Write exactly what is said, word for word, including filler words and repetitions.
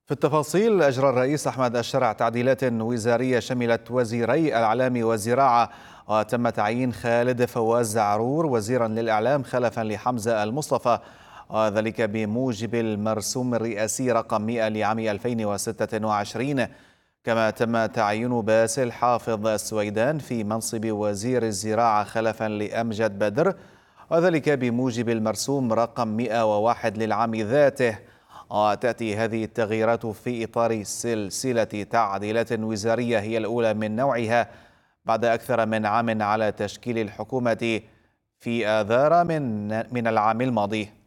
في التفاصيل، أجرى الرئيس أحمد الشرع تعديلات وزارية شملت وزيري الإعلام والزراعة، وتم تعيين خالد فواز عرور وزيرا للإعلام خلفا لحمزة المصطفى، وذلك بموجب المرسوم الرئاسي رقم مئة لعام ألفين وستة وعشرين. كما تم تعيين باسل حافظ السويدان في منصب وزير الزراعة خلفا لأمجد بدر، وذلك بموجب المرسوم رقم مئة وواحد للعام ذاته. وتأتي هذه التغييرات في إطار سلسلة تعديلات وزارية هي الأولى من نوعها بعد أكثر من عام على تشكيل الحكومة في آذار من من العام الماضي.